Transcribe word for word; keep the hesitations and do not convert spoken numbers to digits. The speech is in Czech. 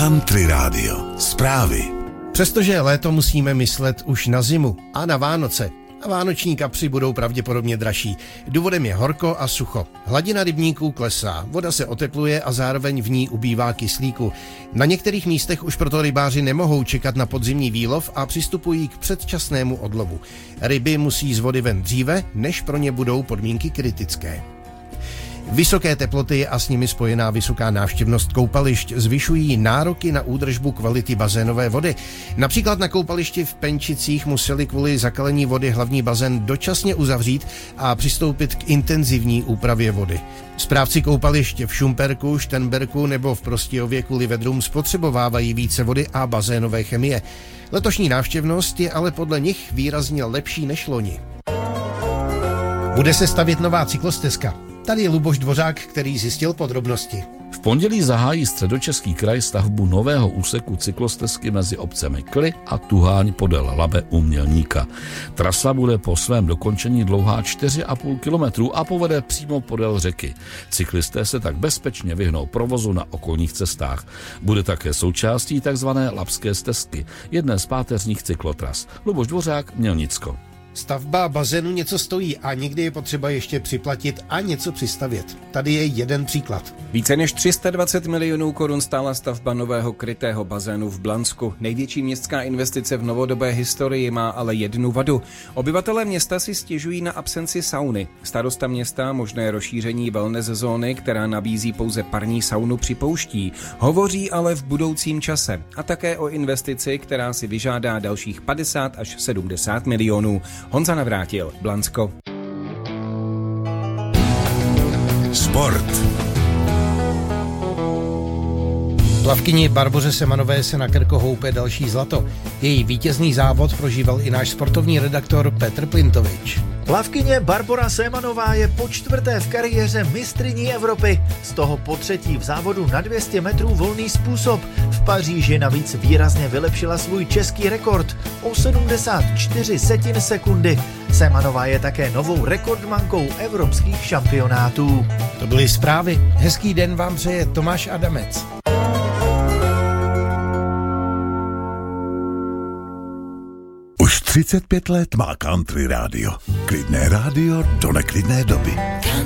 Country Radio. Zprávy. Přestože léto musíme myslet už na zimu a na Vánoce. A vánoční kapři budou pravděpodobně dražší. Důvodem je horko a sucho. Hladina rybníků klesá, voda se otepluje a zároveň v ní ubývá kyslíku. Na některých místech už proto rybáři nemohou čekat na podzimní výlov a přistupují k předčasnému odlovu. Ryby musí z vody ven dříve, než pro ně budou podmínky kritické. Vysoké teploty a s nimi spojená vysoká návštěvnost koupališť zvyšují nároky na údržbu kvality bazénové vody. Například na koupališti v Penčicích museli kvůli zakalení vody hlavní bazén dočasně uzavřít a přistoupit k intenzivní úpravě vody. Správci koupališť v Šumperku, Štenberku nebo v Prostějově kvůli vedrům spotřebovávají více vody a bazénové chemie. Letošní návštěvnost je ale podle nich výrazně lepší než loni. Bude se stavět nová cyklostezka. Tady je Luboš Dvořák, který zjistil podrobnosti. V pondělí zahájí Středočeský kraj stavbu nového úseku cyklostezky mezi obcemi Kly a Tuháň podél Labe u Mělníka. Trasa bude po svém dokončení dlouhá čtyři a půl kilometru a povede přímo podél řeky. Cyklisté se tak bezpečně vyhnou provozu na okolních cestách. Bude také součástí tzv. Labské stezky, jedné z páteřních cyklotras. Luboš Dvořák, Mělnicko. Stavba bazénu něco stojí a někdy je potřeba ještě připlatit a něco přistavět. Tady je jeden příklad. Více než tři sta dvacet milionů korun stála stavba nového krytého bazénu v Blansku. Největší městská investice v novodobé historii má ale jednu vadu. Obyvatelé města si stěžují na absenci sauny. Starosta města možné rozšíření wellness zóny, která nabízí pouze parní saunu, připouští. Hovoří ale v budoucím čase. A také o investici, která si vyžádá dalších padesát až sedmdesát milionů. Honza Navrátil, Blansko. Sport. Plavkyni Barboře Semanové se na krko houpe další zlato. Její vítězný závod prožíval i náš sportovní redaktor Petr Plintovič. Plavkyně Barbora Semanová je po čtvrté v kariéře mistryní Evropy, z toho po třetí v závodu na dvě stě metrů volný způsob. V Paříži navíc výrazně vylepšila svůj český rekord o sedmdesát čtyři setin sekundy. Semanová je také novou rekordmankou evropských šampionátů. To byly zprávy. Hezký den vám přeje Tomáš Adamec. Už třicet pět let má Country Radio. Klidné rádio do neklidné doby.